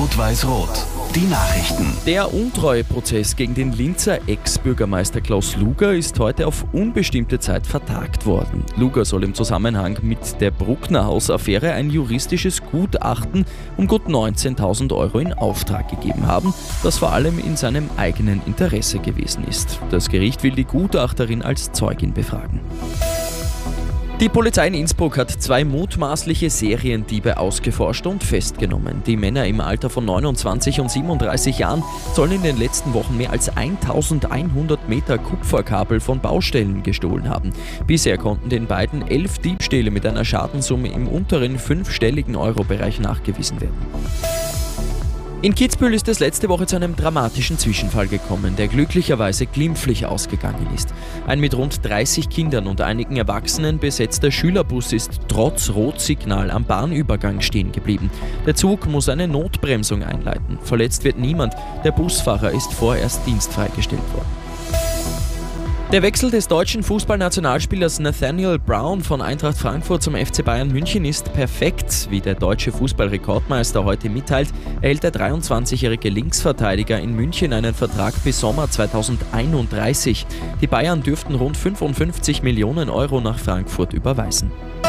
Rot-Weiß-Rot. Die Nachrichten. Der Untreueprozess gegen den Linzer Ex-Bürgermeister Klaus Luger ist heute auf unbestimmte Zeit vertagt worden. Luger soll im Zusammenhang mit der Bruckner-Haus-Affäre ein juristisches Gutachten um gut 19.000 Euro in Auftrag gegeben haben, das vor allem in seinem eigenen Interesse gewesen ist. Das Gericht will die Gutachterin als Zeugin befragen. Die Polizei in Innsbruck hat 2 mutmaßliche Seriendiebe ausgeforscht und festgenommen. Die Männer im Alter von 29 und 37 Jahren sollen in den letzten Wochen mehr als 1100 Meter Kupferkabel von Baustellen gestohlen haben. Bisher konnten den beiden 11 Diebstähle mit einer Schadenssumme im unteren 5-stelligen Euro-Bereich nachgewiesen werden. In Kitzbühel ist es letzte Woche zu einem dramatischen Zwischenfall gekommen, der glücklicherweise glimpflich ausgegangen ist. Ein mit rund 30 Kindern und einigen Erwachsenen besetzter Schülerbus ist trotz Rotsignal am Bahnübergang stehen geblieben. Der Zug muss eine Notbremsung einleiten. Verletzt wird niemand. Der Busfahrer ist vorerst dienstfreigestellt worden. Der Wechsel des deutschen Fußballnationalspielers Nathaniel Brown von Eintracht Frankfurt zum FC Bayern München ist perfekt. Wie der deutsche Fußballrekordmeister heute mitteilt, erhält der 23-jährige Linksverteidiger in München einen Vertrag bis Sommer 2031. Die Bayern dürften rund 55 Millionen Euro nach Frankfurt überweisen.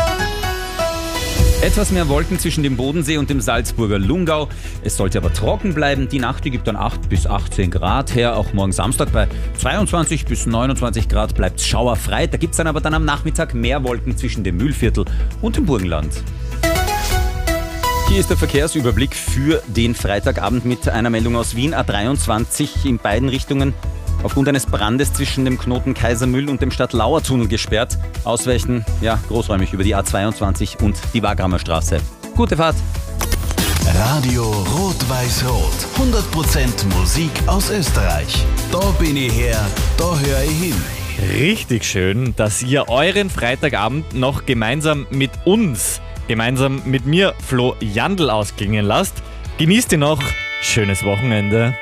Etwas mehr Wolken zwischen dem Bodensee und dem Salzburger Lungau. Es sollte aber trocken bleiben. Die Nacht, die gibt dann 8 bis 18 Grad her. Auch morgen Samstag bei 22 bis 29 Grad bleibt es schauerfrei. Da gibt es dann aber am Nachmittag mehr Wolken zwischen dem Mühlviertel und dem Burgenland. Hier ist der Verkehrsüberblick für den Freitagabend mit einer Meldung aus Wien. A23 in beiden Richtungen aufgrund eines Brandes zwischen dem Knoten Kaisermühl und dem Stadtlauer-Tunnel gesperrt. Ausweichen, großräumig über die A22 und die Wagramer Straße. Gute Fahrt! Radio Rot-Weiß-Rot. 100% Musik aus Österreich. Da bin ich her, da höre ich hin. Richtig schön, dass ihr euren Freitagabend noch gemeinsam mit uns, gemeinsam mit mir, Flo Jandl, ausklingen lasst. Genießt ihr noch. Schönes Wochenende.